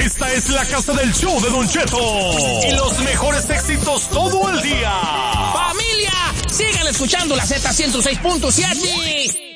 Esta es la casa del show de Don Cheto. Y los mejores éxitos todo el día. ¡Familia! Sigan escuchando la Z 106.7.